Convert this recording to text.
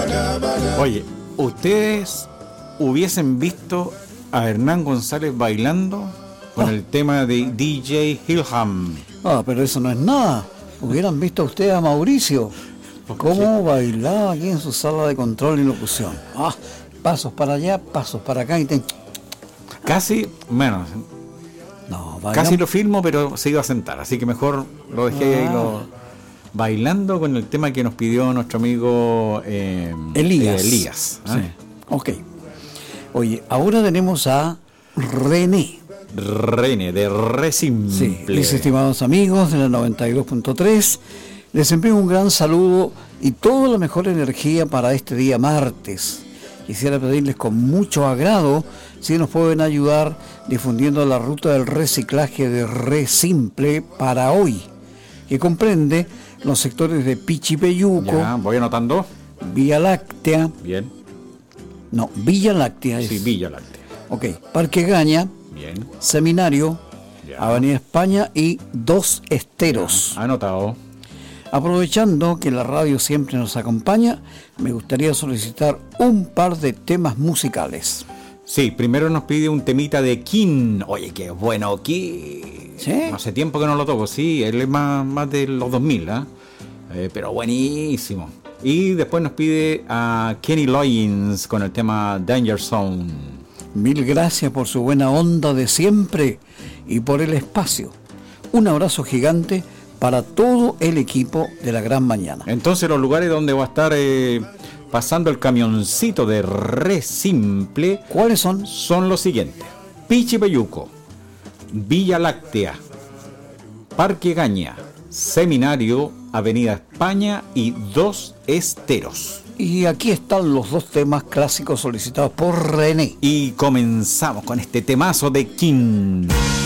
Oye, ¿ustedes hubiesen visto a Hernán González bailando con el tema de DJ Hillham? Pero eso no es nada. Hubieran visto a ustedes a Mauricio cómo bailaba aquí en su sala de control y locución. Pasos para allá, pasos para acá y Casi, bueno, no, casi lo filmo, pero se iba a sentar, así que mejor lo dejé ahí bailando con el tema que nos pidió nuestro amigo Elías. Sí. Ok. Oye, ahora tenemos a René de Re Simple. Sí, mis estimados amigos de la 92.3, les envío un gran saludo y toda la mejor energía para este día martes. Quisiera pedirles con mucho agrado si nos pueden ayudar difundiendo la ruta del reciclaje de Re Simple para hoy, que comprende los sectores de Pichipeyuco. Ya, voy anotando. Vía Láctea. Bien. No, Villa Láctea. Sí, Villa Láctea. Ok, Parque Gaña. Bien. Seminario. Ya. Avenida España y Dos Esteros. Ya, anotado. Aprovechando que la radio siempre nos acompaña, me gustaría solicitar un par de temas musicales. Sí, primero nos pide un temita de King. Oye, qué bueno, King. ¿Sí? Hace tiempo que no lo toco, sí, él es más de los 2000, pero buenísimo. Y después nos pide a Kenny Loggins con el tema Danger Zone. Mil gracias por su buena onda de siempre y por el espacio. Un abrazo gigante para todo el equipo de La Gran Mañana. Entonces los lugares donde va a estar pasando el camioncito de Re Simple, ¿cuáles son? Son los siguientes: Pichipeyuco, Villa Láctea, Parque Gaña, Seminario, Avenida España y Dos Esteros. Y aquí están los dos temas clásicos solicitados por René. Y comenzamos con este temazo de King.